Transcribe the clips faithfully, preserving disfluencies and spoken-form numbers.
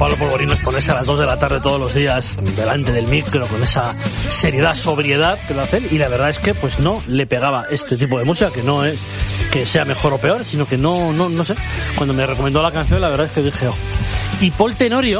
Pablo Polvorinos ponerse a las dos de la tarde todos los días delante del micro con esa seriedad, sobriedad que lo hace, y la verdad es que pues no le pegaba este tipo de música, que no es que sea mejor o peor, sino que no, no, no sé. Cuando me recomendó la canción, la verdad es que dije, oh. Y Paul Tenorio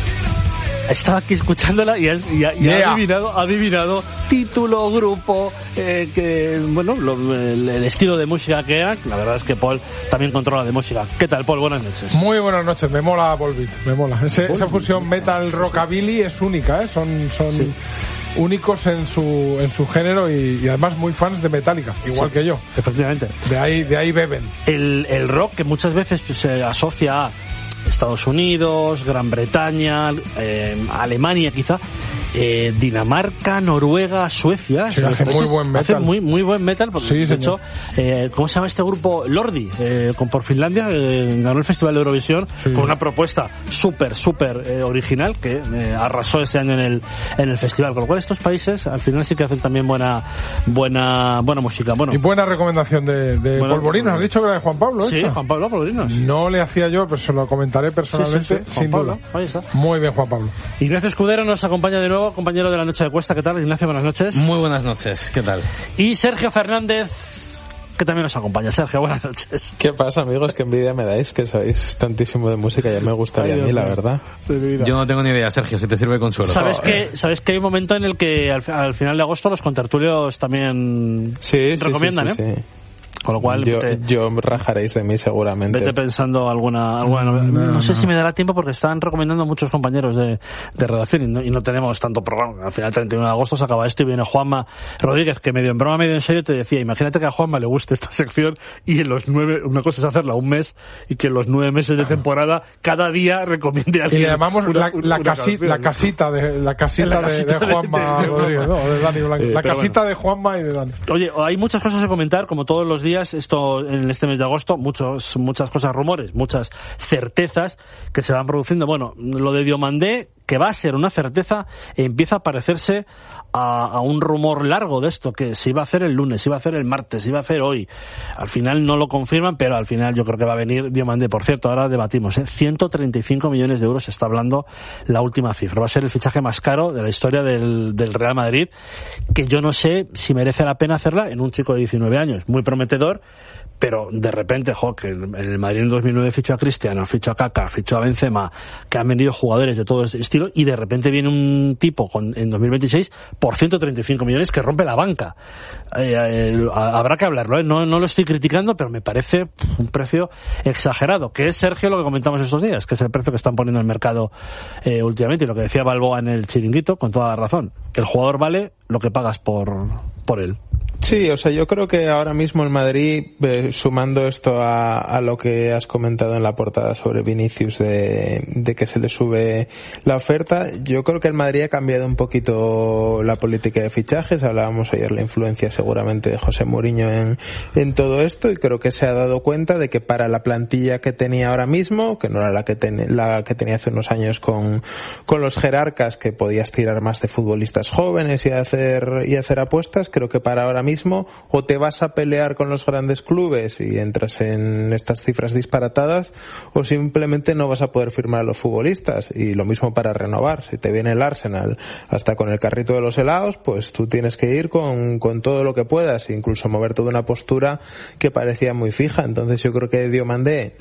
estaba aquí escuchándola y ha, y ha, y yeah. ha adivinado, ha adivinado título, grupo, eh, que bueno, lo, el, el estilo de música que era. La verdad es que Paul también controla de música. ¿Qué tal, Paul? Buenas noches. Muy buenas noches, me mola Volbeat, me mola. Ese, esa fusión metal rockabilly es única, ¿eh? Son, son sí. únicos en su en su género y, y además muy fans de Metallica, igual sí, que yo. Efectivamente. De ahí de ahí beben. El, el rock que muchas veces pues, se asocia a Estados Unidos, Gran Bretaña, eh, Alemania quizá, eh, Dinamarca, Noruega, Suecia. Sí, hace muy buen metal. Hace muy, muy buen metal, porque sí, de señor. hecho, eh, ¿cómo se llama este grupo? Lordi, eh, con por Finlandia, eh, ganó el Festival de Eurovisión sí. con una propuesta súper, súper eh, original que eh, arrasó ese año en el en el festival. Con lo cual estos países al final sí que hacen también buena buena buena música. Bueno, y buena recomendación de, de bueno, Polvorinos. ¿Has dicho que era de Juan Pablo? Sí, esta? Juan Pablo Polvorinos. No le hacía yo, pero se lo comentaré personalmente, sí, sí, sí. sin Pablo, duda. Ahí está. Muy bien, Juan Pablo. Ignacio Escudero nos acompaña de nuevo, compañero de la Noche de Cuesta. ¿Qué tal, Ignacio? Buenas noches. Muy buenas noches. ¿Qué tal? Y Sergio Fernández, que también nos acompaña. Sergio, buenas noches. ¿Qué pasa, amigos? Qué envidia me dais, que sabéis tantísimo de música. Ya me gustaría Ay, a mí, la verdad. Yo no tengo ni idea, Sergio, si te sirve consuelo. ¿Sabes, oh, que, eh. ¿sabes que hay un momento en el que al, al final de agosto los contertulios también sí, recomiendan, sí, sí, ¿eh? Sí. Con lo cual yo, te, yo rajaréis de mí seguramente. Vete pensando alguna, alguna no, no, no sé no. si me dará tiempo porque están recomendando muchos compañeros de, de redacción y no, y no tenemos tanto programa. Al final, treinta y uno de agosto se acaba esto y viene Juanma Rodríguez, que medio en broma, medio en serio te decía, imagínate que a Juanma le guste esta sección y en los nueve, una cosa es hacerla un mes y que en los nueve meses de temporada cada día recomiende a alguien. Y le llamamos una, la, la, una casi, canción, la casita de la casita, la casita de, de Juanma de, Rodríguez, no, de Dani Blanco. Eh, la casita bueno. de Juanma y de Dani. Oye, hay muchas cosas a comentar, como todos los días, esto en este mes de agosto, muchos, muchas cosas, rumores, muchas certezas que se van produciendo. Bueno, lo de Diomandé, que va a ser una certeza, empieza a parecerse a, a un rumor largo de esto, que se iba a hacer el lunes, se iba a hacer el martes, se iba a hacer hoy. Al final no lo confirman, pero al final yo creo que va a venir Diomandé. Por cierto, ahora debatimos, ¿eh? ciento treinta y cinco millones de euros se está hablando la última cifra. Va a ser el fichaje más caro de la historia del, del Real Madrid, que yo no sé si merece la pena hacerla en un chico de diecinueve años, muy prometedor, pero de repente, jo, que en el Madrid en dos mil nueve fichó a Cristiano, fichó a Kaká, fichó a Benzema, que han venido jugadores de todo este estilo, y de repente viene un tipo con, en dos mil veintiséis por ciento treinta y cinco millones que rompe la banca. Eh, eh, habrá que hablarlo, ¿eh? no, no lo estoy criticando, pero me parece un precio exagerado, que es, Sergio, lo que comentamos estos días, que es el precio que están poniendo en el mercado eh, últimamente, y lo que decía Balboa en el chiringuito, con toda la razón. El jugador vale lo que pagas por, por él. Sí, o sea, yo creo que ahora mismo el Madrid, eh, sumando esto a, a lo que has comentado en la portada sobre Vinicius, de, de que se le sube la oferta, yo creo que el Madrid ha cambiado un poquito la política de fichajes. Hablábamos ayer la influencia seguramente de José Mourinho en, en todo esto, y creo que se ha dado cuenta de que para la plantilla que tenía ahora mismo, que no era la que, ten, la que tenía hace unos años con, con los jerarcas, que podías tirar más de futbolistas jóvenes y hacer, y hacer apuestas, creo que para ahora mismo o te vas a pelear con los grandes clubes y entras en estas cifras disparatadas, o simplemente no vas a poder firmar a los futbolistas. Y lo mismo para renovar. Si te viene el Arsenal hasta con el carrito de los helados, pues tú tienes que ir con, con todo lo que puedas, incluso mover toda una postura que parecía muy fija. Entonces yo creo que Diomandé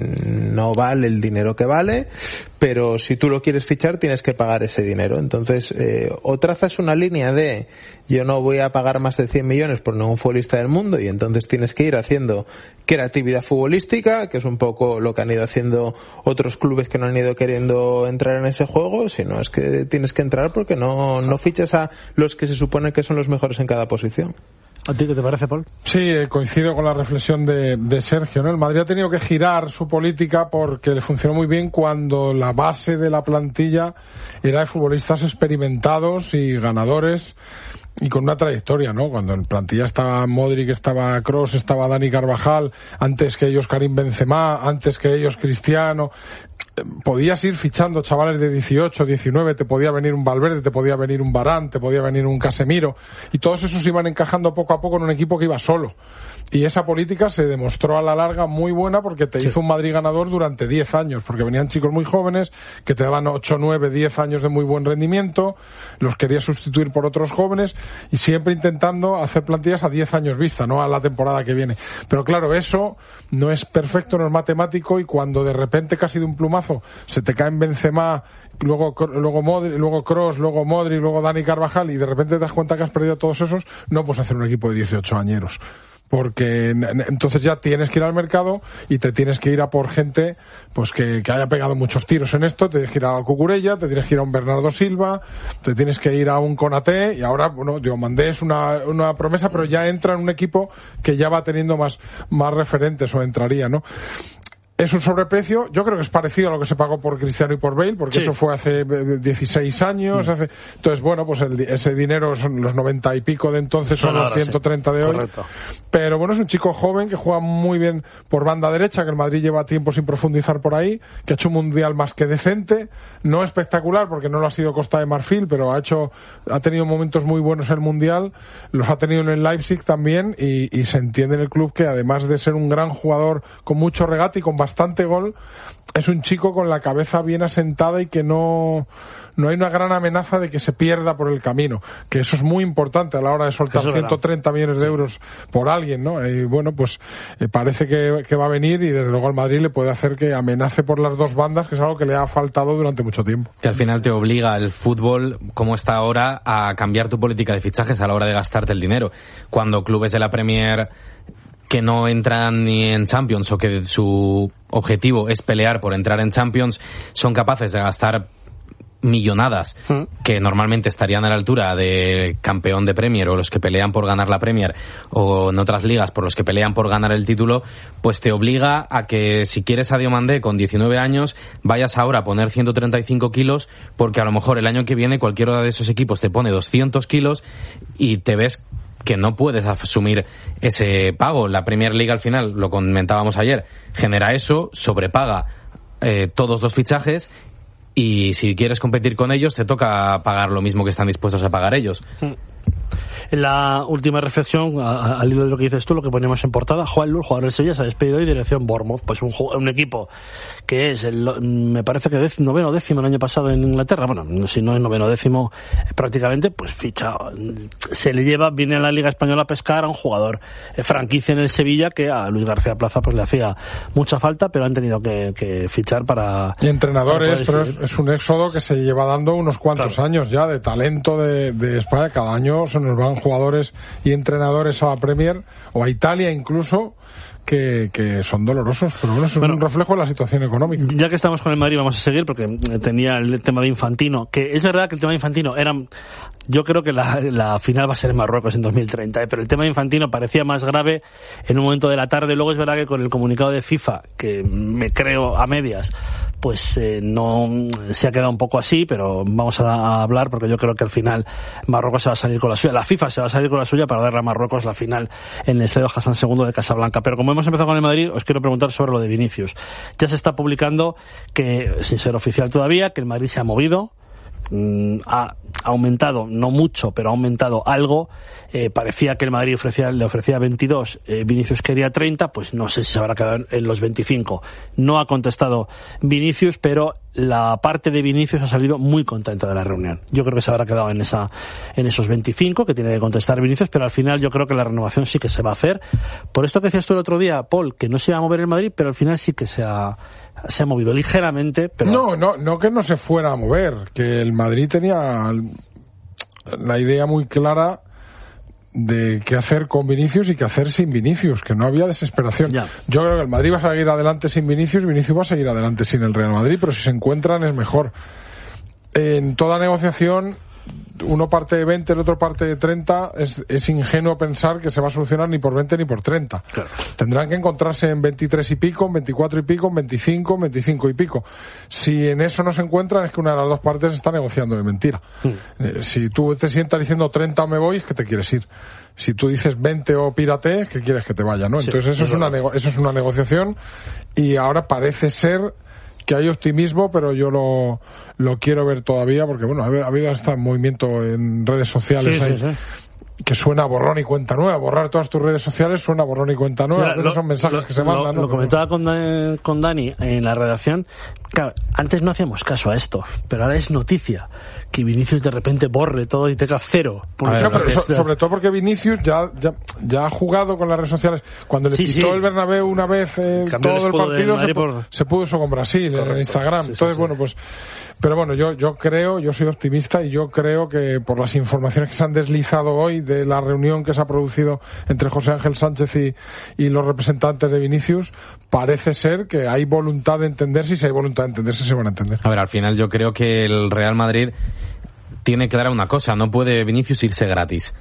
no vale el dinero que vale, pero si tú lo quieres fichar tienes que pagar ese dinero. Entonces eh, o trazas una línea de yo no voy a pagar más de cien millones por ningún futbolista del mundo, y entonces tienes que ir haciendo creatividad futbolística, que es un poco lo que han ido haciendo otros clubes que no han ido queriendo entrar en ese juego. Sino es que tienes que entrar porque no, no fichas a los que se supone que son los mejores en cada posición. ¿A ti qué te parece, Paul? Sí, coincido con la reflexión de, de Sergio, ¿no? El Madrid ha tenido que girar su política porque le funcionó muy bien cuando la base de la plantilla era de futbolistas experimentados y ganadores y con una trayectoria, ¿no? Cuando en plantilla estaba Modric, estaba Kroos, estaba Dani Carvajal, antes que ellos Karim Benzema, antes que ellos Cristiano. podías ir fichando chavales de dieciocho, diecinueve, te podía venir un Valverde, te podía venir un Varane, te podía venir un Casemiro, y todos esos iban encajando poco a poco en un equipo que iba solo. Y esa política se demostró a la larga muy buena porque te sí. hizo un Madrid ganador durante diez años, porque venían chicos muy jóvenes que te daban ocho, nueve, diez años de muy buen rendimiento, los querías sustituir por otros jóvenes y siempre intentando hacer plantillas a diez años vista, no a la temporada que viene. Pero claro, eso no es perfecto, no es matemático, y cuando de repente casi de un plumazo se te cae en Benzema, luego luego Modric, luego Kroos, luego Modric, luego Dani Carvajal, y de repente te das cuenta que has perdido a todos esos, no puedes hacer un equipo de dieciocho añeros. Porque entonces ya tienes que ir al mercado y te tienes que ir a por gente pues que, que haya pegado muchos tiros en esto. Te tienes que ir a Cucurella, te tienes que ir a un Bernardo Silva, te tienes que ir a un Konaté, y ahora, bueno, Diomandé es una, una promesa, pero ya entra en un equipo que ya va teniendo más, más referentes, o entraría, ¿no? Es un sobreprecio, yo creo que es parecido a lo que se pagó por Cristiano y por Bale, porque sí. eso fue hace dieciséis años, hace... entonces bueno, pues el, ese dinero son los noventa y pico de entonces, son, son los ciento treinta sí. de hoy. Correcto. Pero bueno, es un chico joven que juega muy bien por banda derecha, que el Madrid lleva tiempo sin profundizar por ahí, que ha hecho un mundial más que decente, no espectacular porque no lo ha sido Costa de Marfil, pero ha hecho, ha tenido momentos muy buenos en el mundial, los ha tenido en el Leipzig también, y, y se entiende en el club que además de ser un gran jugador con mucho regate y con bastante gol, es un chico con la cabeza bien asentada y que no no hay una gran amenaza de que se pierda por el camino, que eso es muy importante a la hora de soltar ciento treinta millones de euros por alguien, ¿no? Y bueno, pues eh, parece que, que va a venir, y desde luego al Madrid le puede hacer que amenace por las dos bandas, que es algo que le ha faltado durante mucho tiempo. Que al final te obliga el fútbol, como está ahora, a cambiar tu política de fichajes a la hora de gastarte el dinero. Cuando clubes de la Premier que no entran ni en Champions, o que su objetivo es pelear por entrar en Champions, son capaces de gastar millonadas que normalmente estarían a la altura de campeón de Premier, o los que pelean por ganar la Premier, o en otras ligas por los que pelean por ganar el título, pues te obliga a que, si quieres a Diomandé con diecinueve años, vayas ahora a poner ciento treinta y cinco kilos, porque a lo mejor el año que viene cualquiera de esos equipos te pone doscientos kilos y te ves que no puedes asumir ese pago. La Premier League, al final, lo comentábamos ayer, genera eso, sobrepaga eh, todos los fichajes, y si quieres competir con ellos te toca pagar lo mismo que están dispuestos a pagar ellos. En la última reflexión, a, al hilo de lo que dices tú, lo que ponemos en portada, Juan Luz, jugador del Sevilla, se ha despedido y dirección Bournemouth, pues un, un equipo que es, el, me parece que décimo, noveno décimo el año pasado en Inglaterra, bueno, si no es noveno décimo prácticamente, pues ficha, se le lleva, viene a la Liga Española a pescar a un jugador eh, franquicia en el Sevilla, que a Luis García Plaza pues le hacía mucha falta, pero han tenido que, que fichar para... Y entrenadores, pero es, es un éxodo que se lleva dando unos cuantos claro. años ya de talento de, de España. Cada año se nos van jugadores y entrenadores a la Premier o a Italia incluso, que, que son dolorosos, pero bueno, es bueno, un reflejo de la situación económica. Ya que estamos con el Madrid, vamos a seguir, porque tenía el tema de Infantino, que es verdad que el tema de Infantino era, yo creo que la, la final va a ser en Marruecos en dos mil treinta, ¿eh? Pero el tema de Infantino parecía más grave en un momento de la tarde. Luego es verdad que con el comunicado de FIFA, que me creo a medias, pues eh, no se ha quedado un poco así, pero vamos a, a hablar, porque yo creo que al final Marruecos se va a salir con la suya, la FIFA se va a salir con la suya para darle a Marruecos la final en el Estadio Hassan segundo de Casablanca. Pero como hemos empezado con el Madrid, os quiero preguntar sobre lo de Vinicius. Ya se está publicando que, sin ser oficial todavía, que el Madrid se ha movido, mmm, ha aumentado, no mucho, pero ha aumentado algo. Eh, parecía que el Madrid ofrecía, le ofrecía veintidós, eh, Vinicius quería treinta, pues no sé si se habrá quedado en los veinticinco. No ha contestado Vinicius, pero la parte de Vinicius ha salido muy contenta de la reunión. Yo creo que se habrá quedado en esa, en esos veinticinco que tiene que contestar Vinicius, pero al final yo creo que la renovación sí que se va a hacer. Por esto que decías tú el otro día, Paul, que no se iba a mover el Madrid, pero al final sí que se ha, se ha movido ligeramente. Pero... No, no, no que no se fuera a mover, que el Madrid tenía la idea muy clara de qué hacer con Vinicius y qué hacer sin Vinicius, que no había desesperación. Ya. Yo creo que el Madrid va a seguir adelante sin Vinicius, Vinicius va a seguir adelante sin el Real Madrid, pero si se encuentran es mejor. En toda negociación, uno parte de veinte, el otro parte de treinta, es, es ingenuo pensar que se va a solucionar ni por veinte ni por treinta. Claro. Tendrán que encontrarse en veintitrés y pico, en veinticuatro y pico, en veinticinco, en veinticinco y pico. Si en eso no se encuentran, es que una de las dos partes está negociando de mentira. Mm. Eh, si tú te sientas diciendo treinta o me voy, es que te quieres ir. Si tú dices veinte o pírate, es que quieres que te vaya, ¿no? Sí, Entonces eso es, es una nego- eso es una negociación, y ahora parece ser que hay optimismo, pero yo lo, lo quiero ver todavía, porque bueno, ha habido hasta movimiento en redes sociales sí, ahí, sí, sí. que suena borrón y cuenta nueva. Borrar todas tus redes sociales suena borrón y cuenta nueva. Mira, lo, son mensajes lo, que se mandan. Lo, ¿no? lo comentaba con, Dan, con Dani en la redacción. Claro, antes no hacíamos caso a esto, pero ahora es noticia que Vinicius de repente borre todo y tenga cero. Ver, no, pero so, sobre todo porque Vinicius ya, ya, ya ha jugado con las redes sociales. Cuando le sí, pitó sí. el Bernabéu una vez eh, todo el partido, se, por... se pudo eso con Brasil. Correcto. En Instagram. Sí, Entonces, sí, bueno, pues... Pero bueno, yo, yo creo, yo soy optimista y yo creo que por las informaciones que se han deslizado hoy de la reunión que se ha producido entre José Ángel Sánchez y, y los representantes de Vinicius, parece ser que hay voluntad de entenderse, y si hay voluntad de entenderse se van a entender. A ver, al final yo creo que el Real Madrid tiene clara una cosa: no puede Vinicius irse gratis.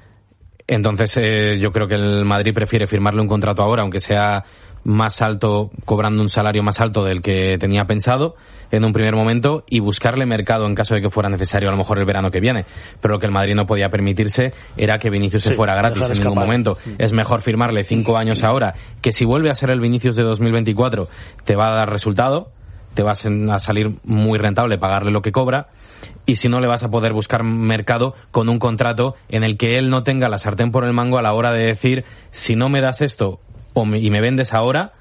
Entonces eh, yo creo que el Madrid prefiere firmarle un contrato ahora, aunque sea más alto, cobrando un salario más alto del que tenía pensado en un primer momento, y buscarle mercado en caso de que fuera necesario a lo mejor el verano que viene. Pero lo que el Madrid no podía permitirse era que Vinicius sí, se fuera gratis en ningún momento. Sí. Es mejor firmarle cinco años ahora, que si vuelve a ser el Vinicius de dos mil veinticuatro te va a dar resultado, te vas a salir muy rentable pagarle lo que cobra, y si no, le vas a poder buscar mercado con un contrato en el que él no tenga la sartén por el mango a la hora de decir: si no me das esto o me, y me vendes ahora,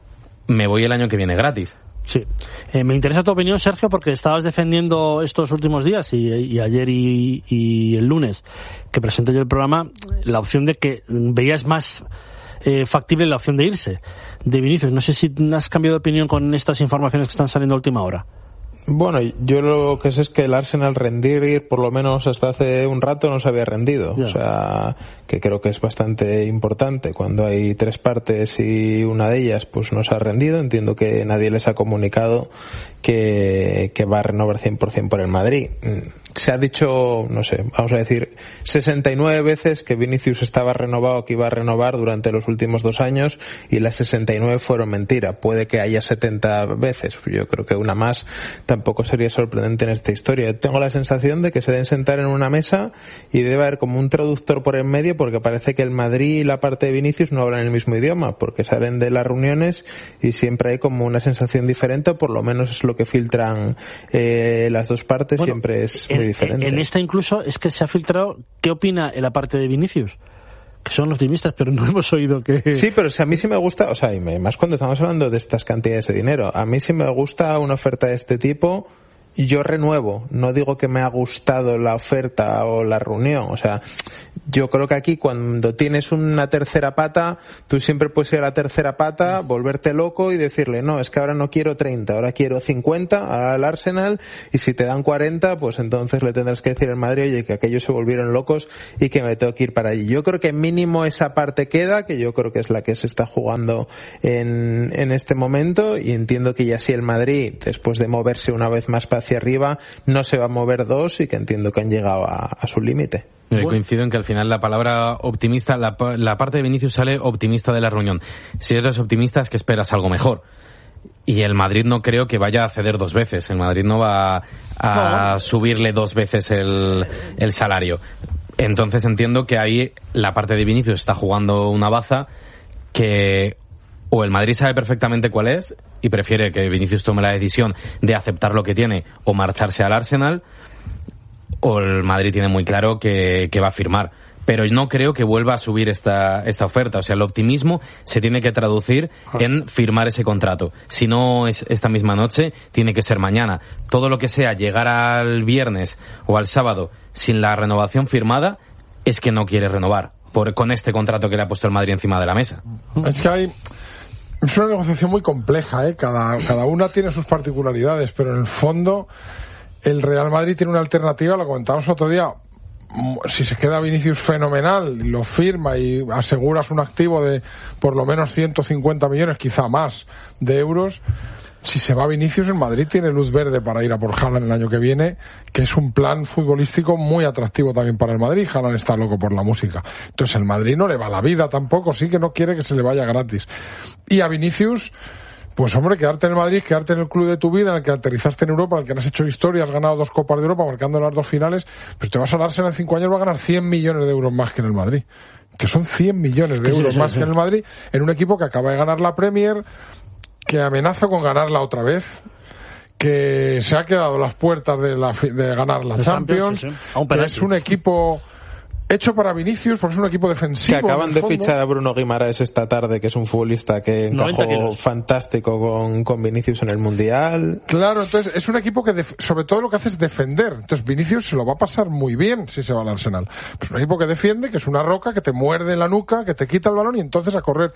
me voy el año que viene gratis. Sí. Eh, me interesa tu opinión, Sergio, porque estabas defendiendo estos últimos días y, y ayer y, y el lunes que presenté yo el programa la opción de que veías más eh, factible la opción de irse de Vinicius. No sé si has cambiado de opinión con estas informaciones que están saliendo a última hora. Bueno, yo lo que sé es que el Arsenal rendir, por lo menos hasta hace un rato, no se había rendido. Yeah. O sea, que creo que es bastante importante. Cuando hay tres partes y una de ellas pues no se ha rendido, entiendo que nadie les ha comunicado que, que va a renovar cien por ciento por el Madrid. Se ha dicho, no sé, vamos a decir, sesenta y nueve veces que Vinicius estaba renovado, que iba a renovar durante los últimos dos años, y las sesenta y nueve fueron mentira. Puede que haya setenta veces. Yo creo que una más tampoco sería sorprendente en esta historia. Tengo la sensación de que se deben sentar en una mesa y debe haber como un traductor por en medio, porque parece que el Madrid y la parte de Vinicius no hablan el mismo idioma, porque salen de las reuniones y siempre hay como una sensación diferente, por lo menos es lo que filtran eh, las dos partes, bueno, siempre es muy diferente. En esta incluso es que se ha filtrado qué opina en la parte de Vinicius, que son optimistas, pero no hemos oído que... Sí, pero si a mí sí me gusta, o sea, y más cuando estamos hablando de estas cantidades de dinero, a mí sí me gusta una oferta de este tipo. Yo renuevo, no digo que me ha gustado la oferta o la reunión, o sea, yo creo que aquí cuando tienes una tercera pata, tú siempre puedes ir a la tercera pata, volverte loco y decirle: no, es que ahora no quiero treinta, ahora quiero cincuenta al Arsenal, y si te dan cuarenta, pues entonces le tendrás que decir al Madrid: oye, que aquellos se volvieron locos y que me tengo que ir para allí. Yo creo que mínimo esa parte queda, que yo creo que es la que se está jugando en, en este momento, y entiendo que ya si el Madrid, después de moverse una vez más para hacia arriba, no se va a mover dos, y que entiendo que han llegado a, a su límite. Bueno. Coincido en que al final la palabra optimista, la, la parte de Vinicius sale optimista de la reunión. Si eres optimista es que esperas algo mejor. Y el Madrid no creo que vaya a ceder dos veces. El Madrid no va a no. subirle dos veces el, el salario. Entonces entiendo que ahí la parte de Vinicius está jugando una baza que... o el Madrid sabe perfectamente cuál es y prefiere que Vinicius tome la decisión de aceptar lo que tiene o marcharse al Arsenal, o el Madrid tiene muy claro que, que va a firmar. Pero no creo que vuelva a subir esta, esta oferta. O sea, el optimismo se tiene que traducir en firmar ese contrato. Si no es esta misma noche, tiene que ser mañana. Todo lo que sea llegar al viernes o al sábado sin la renovación firmada es que no quiere renovar por, con este contrato que le ha puesto el Madrid encima de la mesa. Es que hay... Es una negociación muy compleja, ¿eh? Cada, cada una tiene sus particularidades, pero en el fondo el Real Madrid tiene una alternativa, lo comentábamos otro día. Si se queda Vinicius, fenomenal, lo firma y aseguras un activo de por lo menos ciento cincuenta millones, quizá más, de euros. Si se va Vinicius, el Madrid tiene luz verde para ir a por Haaland el año que viene, que es un plan futbolístico muy atractivo también para el Madrid. Haaland está loco por la música. Entonces el Madrid no le va la vida tampoco, sí que no quiere que se le vaya gratis. Y a Vinicius, pues hombre, quedarte en el Madrid, quedarte en el club de tu vida, en el que aterrizaste en Europa, en el que has hecho historia, has ganado dos Copas de Europa, marcando las dos finales, pues te vas a darse en cinco años, va a ganar cien millones de euros más que en el Madrid. Que son cien millones de euros más que en el Madrid, en un equipo que acaba de ganar la Premier, que amenaza con ganarla otra vez, que se ha quedado a las puertas de, la, de ganar la Champions, Champions sí, sí. Que es un equipo hecho para Vinicius, porque es un equipo defensivo. Que acaban de fichar a Bruno Guimaraes esta tarde, que es un futbolista que encajó fantástico con, con Vinicius en el Mundial. Claro, entonces es un equipo que def- sobre todo lo que hace es defender. Entonces Vinicius se lo va a pasar muy bien si se va al Arsenal. Pues un equipo que defiende, que es una roca, que te muerde la nuca, que te quita el balón y entonces a correr.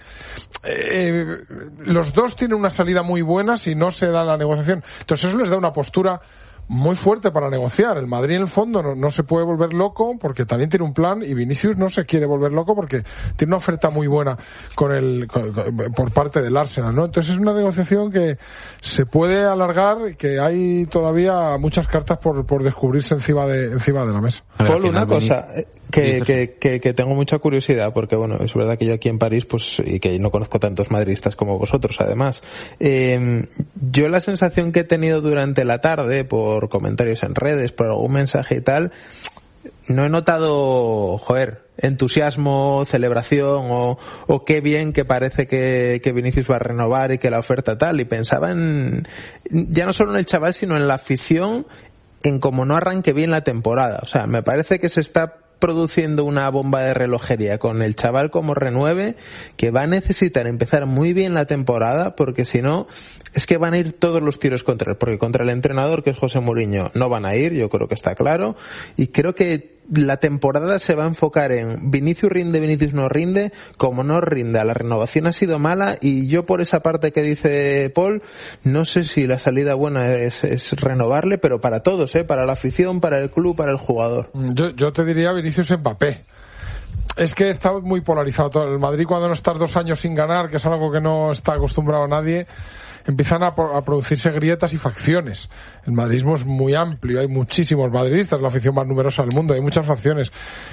Eh, los dos tienen una salida muy buena si no se da la negociación. Entonces eso les da una postura muy fuerte para negociar. El Madrid en el fondo no, no se puede volver loco porque también tiene un plan, y Vinicius no se quiere volver loco porque tiene una oferta muy buena con el con, con, por parte del Arsenal, ¿no? Entonces es una negociación que se puede alargar y que hay todavía muchas cartas por, por descubrirse encima de encima de la mesa. Paul, una cosa que, que, que, que tengo mucha curiosidad, porque bueno, es verdad que yo aquí en París, pues, y que no conozco tantos madridistas como vosotros además, eh, yo la sensación que he tenido durante la tarde por por comentarios en redes, por algún mensaje y tal, no he notado, joder, entusiasmo, celebración o, o qué bien que parece que, que Vinicius va a renovar y que la oferta tal, y pensaba en, ya no solo en el chaval, sino en la afición, en cómo no arranque bien la temporada. O sea, me parece que se está produciendo una bomba de relojería con el chaval como renueve, que va a necesitar empezar muy bien la temporada, porque si no, es que van a ir todos los tiros contra él, porque contra el entrenador, que es José Mourinho, no van a ir, yo creo que está claro, y creo que la temporada se va a enfocar en Vinicius rinde, Vinicius no rinde, como no rinda, la renovación ha sido mala, y yo por esa parte que dice Paul, no sé si la salida buena es, es renovarle, pero para todos, ¿eh? Para la afición, para el club, para el jugador. Yo, yo te diría Vinicius Mbappé. Es que está muy polarizado todo. El Madrid, cuando no estás dos años sin ganar, que es algo que no está acostumbrado a nadie, empiezan a, a producirse grietas y facciones. El madridismo es muy amplio, hay muchísimos madridistas, la afición más numerosa del mundo, hay muchas facciones.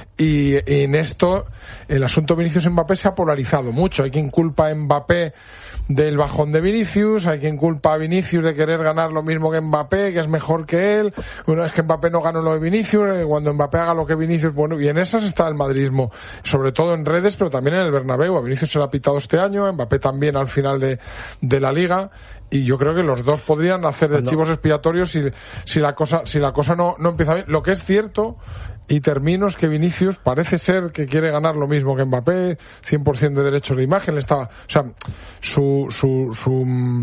Y, y en esto, el asunto Vinicius-Mbappé se ha polarizado mucho. Hay quien culpa a Mbappé del bajón de Vinicius, hay quien culpa a Vinicius de querer ganar lo mismo que Mbappé, que es mejor que él. Bueno, es que Mbappé no ganó lo de Vinicius, cuando Mbappé haga lo que Vinicius, bueno, y en esas está el madridismo, sobre todo en redes, pero también en el Bernabéu. A Vinicius se lo ha pitado este año, a Mbappé también al final de, de la Liga. Y yo creo que los dos podrían hacer de chivos expiatorios si, si la cosa, si la cosa no, no empieza bien. Lo que es cierto, y termino, es que Vinicius parece ser que quiere ganar lo mismo que Mbappé, cien por ciento de derechos de imagen. Le estaba, o sea, su, su, su,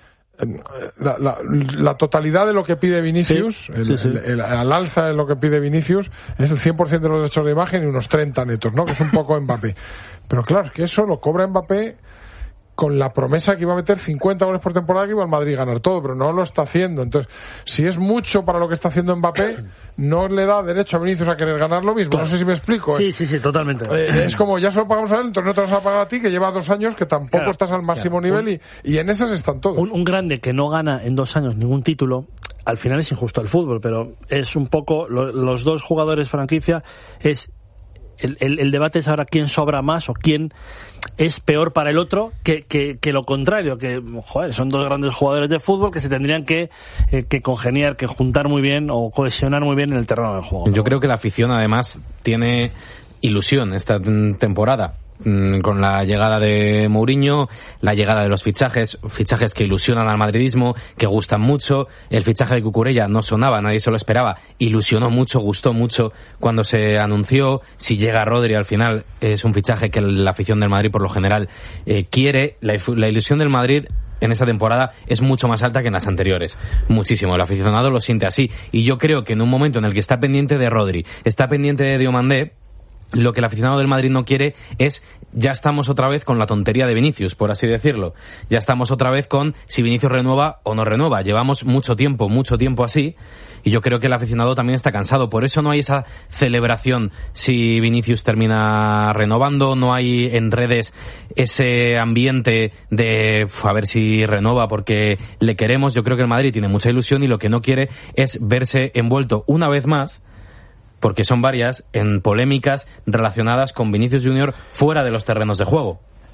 la, la, la totalidad de lo que pide Vinicius, sí, el, sí, sí. El, el, al alza de lo que pide Vinicius, es el cien por ciento de los derechos de imagen y unos treinta netos, ¿no? Que es un poco Mbappé. Pero claro, es que eso lo cobra Mbappé con la promesa que iba a meter cincuenta goles por temporada, que iba al Madrid a ganar todo, pero no lo está haciendo. Entonces, si es mucho para lo que está haciendo Mbappé, no le da derecho a Vinicius a querer ganar lo mismo. Claro. No sé si me explico. Sí, ¿eh? sí, sí, totalmente. Eh, es como, ya se lo pagamos a él, entonces no te vas a pagar a ti, que lleva dos años, que tampoco claro, estás al máximo claro. nivel, y, y en esas están todos. Un, un grande que no gana en dos años ningún título, al final es injusto al fútbol, pero es un poco, lo, los dos jugadores franquicia, es El, el, el debate es ahora quién sobra más o quién es peor para el otro que, que, que lo contrario, que joder, son dos grandes jugadores de fútbol que se tendrían que, eh, que congeniar, que juntar muy bien o cohesionar muy bien en el terreno del juego, ¿no? Yo creo que la afición además tiene ilusión esta temporada con la llegada de Mourinho, la llegada de los fichajes, fichajes que ilusionan al madridismo, que gustan mucho. El fichaje de Cucurella no sonaba, nadie se lo esperaba, ilusionó mucho, gustó mucho cuando se anunció. Si llega Rodri al final es un fichaje que la afición del Madrid por lo general eh, quiere. La, la ilusión del Madrid en esta temporada es mucho más alta que en las anteriores, muchísimo. El aficionado lo siente así, y yo creo que en un momento en el que está pendiente de Rodri, está pendiente de Diomandé, lo que el aficionado del Madrid no quiere es, ya estamos otra vez con la tontería de Vinicius, por así decirlo. Ya estamos otra vez con si Vinicius renueva o no renueva. Llevamos mucho tiempo, mucho tiempo así, y yo creo que el aficionado también está cansado. Por eso no hay esa celebración si Vinicius termina renovando, no hay en redes ese ambiente de a ver si renueva porque le queremos. Yo creo que el Madrid tiene mucha ilusión y lo que no quiere es verse envuelto una vez más, porque son varias, en polémicas relacionadas con Vinicius Junior fuera de los terrenos de juego.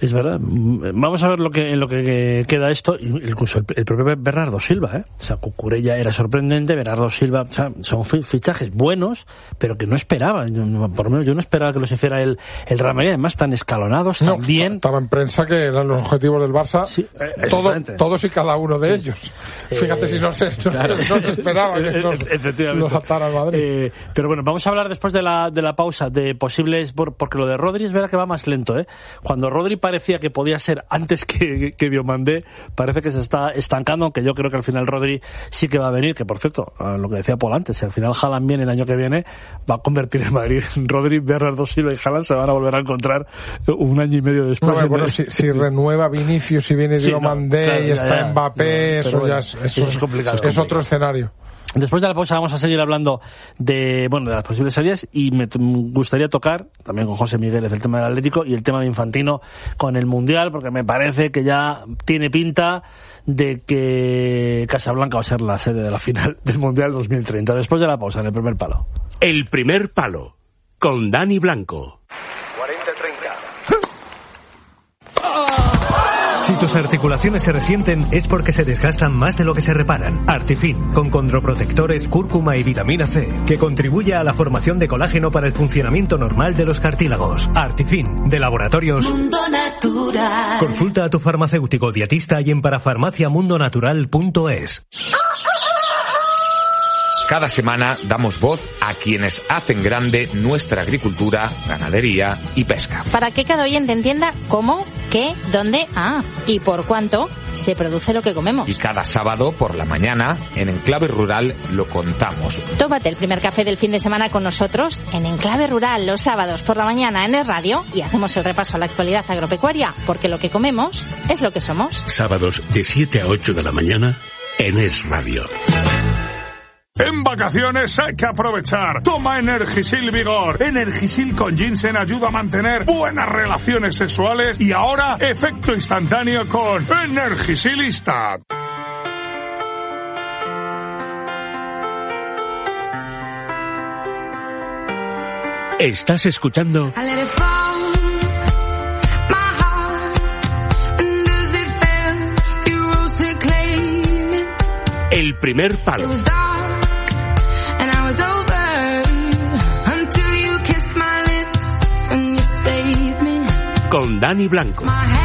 Es verdad. Vamos a ver lo que en lo que queda esto. Incluso el, el propio Bernardo Silva, ¿eh? O sea, Cucurella era sorprendente, Bernardo Silva, o sea, son fichajes buenos, pero que no esperaba. Yo, por lo menos yo no esperaba que los hiciera el, el Real Madrid, además tan escalonados, tan no, bien. Estaba en prensa que eran los objetivos del Barça, sí, todo, todos y cada uno de sí. ellos. Eh, Fíjate si no se, no, claro. no se esperaba que los, los atara al Madrid. Eh, pero bueno, vamos a hablar después de la, de la pausa de posibles, porque lo de Rodri es verdad que va más lento, ¿eh? Cuando Rodri parecía que podía ser antes que, que Diomandé, parece que se está estancando, aunque yo creo que al final Rodri sí que va a venir, que por cierto, lo que decía Paul antes, si al final Haaland viene el año que viene, va a convertir en Madrid Rodri, Bernardo Silva y Haaland se van a volver a encontrar un año y medio después. No, bueno, si, si renueva Vinicius y viene sí, Diomandé no, claro, y está ya, ya, Mbappé, no, eso bueno, ya es, eso eso es complicado. Es, es otro escenario. Después de la pausa vamos a seguir hablando de bueno de las posibles salidas y me gustaría tocar también con José Migueles el tema del Atlético y el tema de Infantino con el Mundial, porque me parece que ya tiene pinta de que Casablanca va a ser la sede de la final del Mundial dos mil treinta. Después de la pausa, en el primer palo. El primer palo con Dani Blanco. cuarenta treinta. Si tus articulaciones se resienten es porque se desgastan más de lo que se reparan. Artifin, con condroprotectores, cúrcuma y vitamina C, que contribuye a la formación de colágeno para el funcionamiento normal de los cartílagos. Artifin, de Laboratorios Mundo Natural. Consulta a tu farmacéutico dietista y en parafarmacia mundo natural punto es. Cada semana damos voz a quienes hacen grande nuestra agricultura, ganadería y pesca. Para que cada oyente entienda cómo, qué, dónde, ah, y por cuánto se produce lo que comemos. Y cada sábado por la mañana, en Enclave Rural, lo contamos. Tómate el primer café del fin de semana con nosotros en Enclave Rural los sábados por la mañana en Es Radio y hacemos el repaso a la actualidad agropecuaria, porque lo que comemos es lo que somos. Sábados de siete a ocho de la mañana en Es Radio. En vacaciones hay que aprovechar. Toma Energisil Vigor. Energisil con ginseng ayuda a mantener buenas relaciones sexuales y ahora efecto instantáneo con Energisilista. Estás escuchando El primer palo. Con Dani Blanco.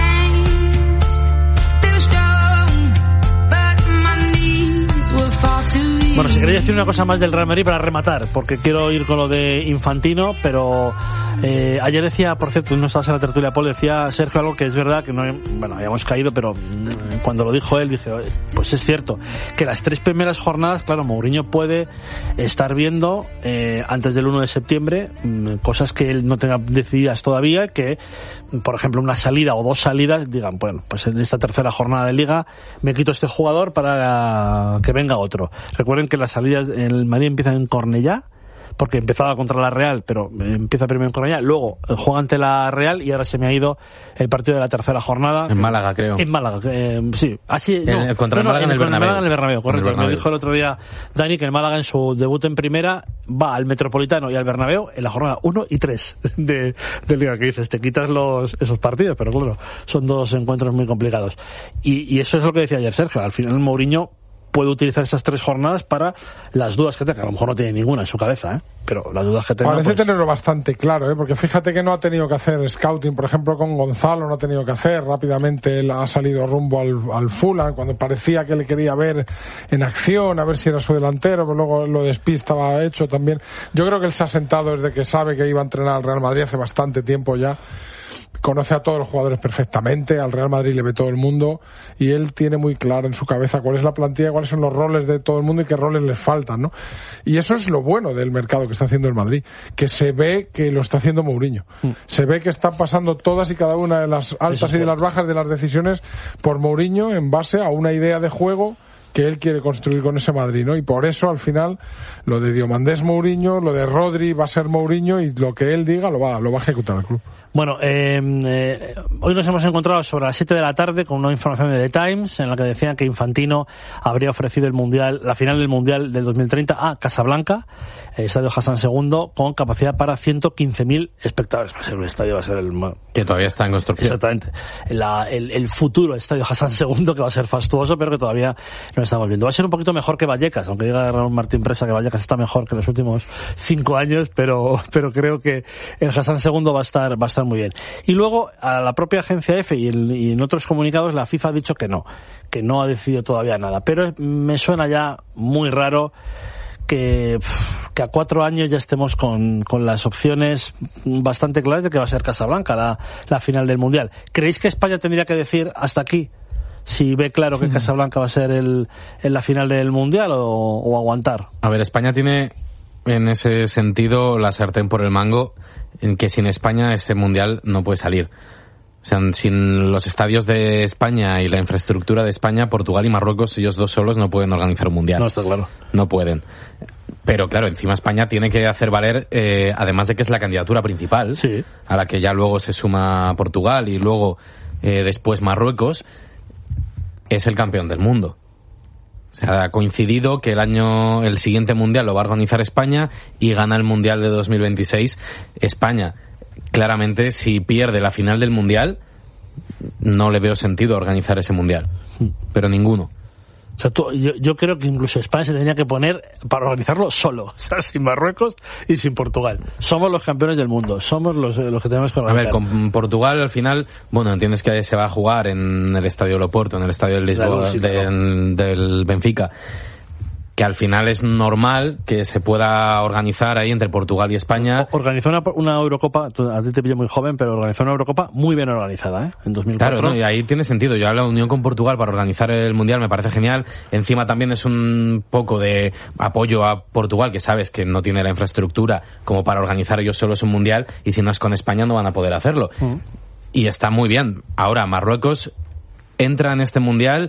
Bueno, si queréis decir una cosa más del Real Madrid para rematar, porque quiero ir con lo de Infantino, pero eh, ayer decía, por cierto, no estabas en la tertulia, Paul, decía Sergio algo que es verdad, que no, bueno, habíamos caído, pero cuando lo dijo él, dije, pues es cierto, que las tres primeras jornadas, claro, Mourinho puede estar viendo eh, antes del uno de septiembre cosas que él no tenga decididas todavía, que, por ejemplo, una salida o dos salidas, digan, bueno, pues en esta tercera jornada de Liga me quito este jugador para que venga otro. Recuerden que las salidas en el Madrid empiezan en Cornellá, porque empezaba contra la Real, pero empieza primero en Cornellá, luego juega ante la Real y ahora se me ha ido el partido de la tercera jornada. En Málaga, creo. En Málaga, eh, sí. Así, no, en, contra no, el Málaga no, en el Bernabéu. Málaga en el Bernabéu, correcto. El Bernabéu. Me dijo el otro día Dani que el Málaga en su debut en primera va al Metropolitano y al Bernabéu en la jornada uno y tres de, de Liga, que dices, te quitas los esos partidos, pero claro, son dos encuentros muy complicados. Y, y eso es lo que decía ayer Sergio, al final Mourinho puede utilizar esas tres jornadas para las dudas que tenga. A lo mejor no tiene ninguna en su cabeza, ¿eh? Pero las dudas que tenga... Parece pues... tenerlo bastante claro, ¿eh? Porque fíjate que no ha tenido que hacer scouting, por ejemplo, con Gonzalo no ha tenido que hacer. Rápidamente él ha salido rumbo al, al Fulham, cuando parecía que le quería ver en acción, a ver si era su delantero, pero luego lo de Spi estaba hecho también. Yo creo que él se ha sentado desde que sabe que iba a entrenar al Real Madrid hace bastante tiempo ya. Conoce a todos los jugadores perfectamente, al Real Madrid le ve todo el mundo y él tiene muy claro en su cabeza cuál es la plantilla, cuáles son los roles de todo el mundo y qué roles les faltan, ¿no? Y eso es lo bueno del mercado que está haciendo el Madrid, que se ve que lo está haciendo Mourinho. Mm. Se ve que están pasando todas y cada una de las altas y de las bajas de las decisiones por Mourinho en base a una idea de juego que él quiere construir con ese Madrid, ¿no? Y por eso al final lo de Diomandé es Mourinho, lo de Rodri va a ser Mourinho y lo que él diga lo va, lo va a ejecutar el club. Bueno, eh, eh, hoy nos hemos encontrado sobre las siete de la tarde con una información de The Times en la que decían que Infantino habría ofrecido el mundial, la final del mundial del dos mil treinta a Casablanca, el estadio Hassan segundo, con capacidad para ciento quince mil espectadores. Va a ser un estadio, va a ser el que todavía está en construcción. Exactamente. La, el, el futuro estadio Hassan segundo, que va a ser fastuoso, pero que todavía no estamos viendo. Va a ser un poquito mejor que Vallecas, aunque diga Raúl Martín Presa que Vallecas está mejor que en los últimos cinco años, pero pero creo que el Hassan segundo va a estar va a estar muy bien. Y luego, a la propia agencia EFE y, el, y en otros comunicados, la FIFA ha dicho que no, que no ha decidido todavía nada. Pero me suena ya muy raro que, que a cuatro años ya estemos con, con las opciones bastante claras de que va a ser Casablanca la, la final del Mundial. ¿Creéis que España tendría que decir hasta aquí? Si ve claro que Casablanca va a ser el, en la final del Mundial o, o aguantar. A ver, España tiene en ese sentido la sartén por el mango, en que sin España ese Mundial no puede salir. O sea, sin los estadios de España y la infraestructura de España, Portugal y Marruecos, ellos dos solos no pueden organizar un Mundial. No, está claro. No pueden. Pero claro, encima España tiene que hacer valer, eh, además de que es la candidatura principal, sí, a la que ya luego se suma Portugal y luego eh, después Marruecos, es el campeón del mundo. O sea, ha coincidido que el año, el siguiente Mundial lo va a organizar España y gana el Mundial de dos mil veintiséis España. Claramente, si pierde la final del Mundial, no le veo sentido a organizar ese Mundial. Pero ninguno. O sea, tú, yo, yo creo que incluso España se tendría que poner para organizarlo solo, o sea, sin Marruecos y sin Portugal. Somos los campeones del mundo, somos los, los que tenemos que organizar. A ver, con Portugal al final, bueno, entiendes que se va a jugar en el Estadio Loporto, en el Estadio del Lisboa, de, ¿no? del Benfica, que al final es normal que se pueda organizar ahí entre Portugal y España. Organizó una, una Eurocopa, a ti te pillo muy joven, pero organizó una Eurocopa muy bien organizada, ¿eh? En dos mil cuatro. Claro, ¿no? Y ahí tiene sentido. Yo la unión con Portugal para organizar el Mundial me parece genial. Encima también es un poco de apoyo a Portugal, que sabes que no tiene la infraestructura como para organizar ellos solos un Mundial, y si no es con España no van a poder hacerlo. Mm. Y está muy bien. Ahora, Marruecos entra en este Mundial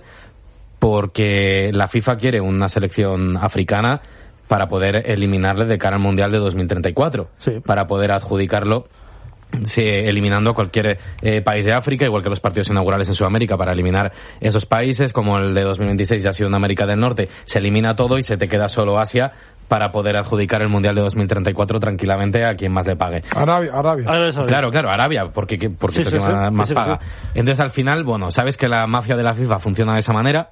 porque la FIFA quiere una selección africana para poder eliminarle de cara al Mundial de dos mil treinta y cuatro, sí, para poder adjudicarlo, sí, eliminando a cualquier eh, país de África, igual que los partidos inaugurales en Sudamérica, para eliminar esos países, como el de dos mil veintiséis ya ha sido en América del Norte, se elimina todo y se te queda solo Asia para poder adjudicar el Mundial de dos mil treinta y cuatro tranquilamente a quien más le pague. Arabia, Arabia. Claro, claro, Arabia, porque, porque sí, es el sí, que sí, más sí, paga. Sí, sí. Entonces, al final, bueno, sabes que la mafia de la FIFA funciona de esa manera,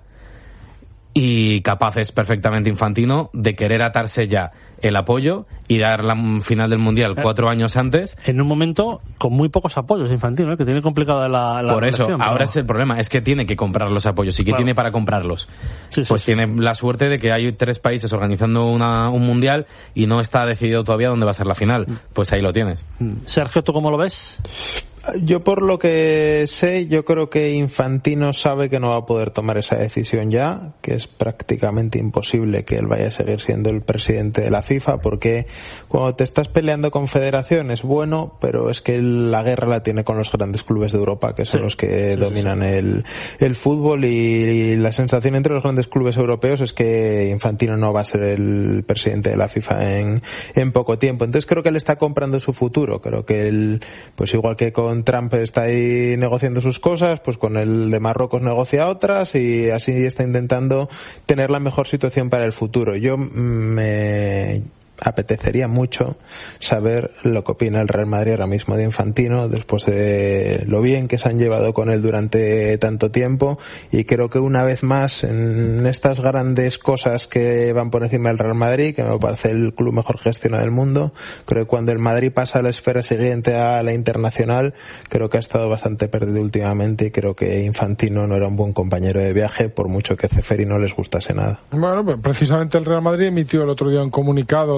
y capaz es perfectamente Infantino de querer atarse ya el apoyo y dar la final del Mundial cuatro años antes. En un momento con muy pocos apoyos Infantino, ¿eh? Que tiene complicada la, la Por eso, relación, ahora pero... es el problema, es que tiene que comprar los apoyos. ¿Y qué claro. tiene para comprarlos? Sí, sí, pues sí. tiene la suerte de que hay tres países organizando una, un Mundial y no está decidido todavía dónde va a ser la final. Pues ahí lo tienes. Sergio, ¿tú cómo lo ves? Yo por lo que sé, yo creo que Infantino sabe que no va a poder tomar esa decisión ya, que es prácticamente imposible que él vaya a seguir siendo el presidente de la FIFA, porque cuando te estás peleando con federaciones, bueno, pero es que la guerra la tiene con los grandes clubes de Europa, que son sí, los que sí, dominan sí. El, el fútbol, y, y la sensación entre los grandes clubes europeos es que Infantino no va a ser el presidente de la FIFA en, en poco tiempo. Entonces creo que él está comprando su futuro. Creo que él, pues igual que con Trump está ahí negociando sus cosas, pues con el de Marruecos negocia otras, y así está intentando tener la mejor situación para el futuro. Yo me apetecería mucho saber lo que opina el Real Madrid ahora mismo de Infantino, después de lo bien que se han llevado con él durante tanto tiempo, y creo que una vez más en estas grandes cosas que van por encima del Real Madrid, que me parece el club mejor gestionado del mundo, creo que cuando el Madrid pasa a la esfera siguiente, a la internacional, creo que ha estado bastante perdido últimamente, y creo que Infantino no era un buen compañero de viaje, por mucho que Ceferin no les gustase nada. Bueno, pues precisamente el Real Madrid emitió el otro día un comunicado